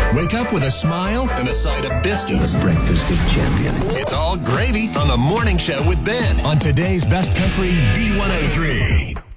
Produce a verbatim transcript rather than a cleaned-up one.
Wake up with a smile and a side of biscuits. The breakfast of champions. It's all gravy on the Morning Show with Ben on today's Best Country B one oh three.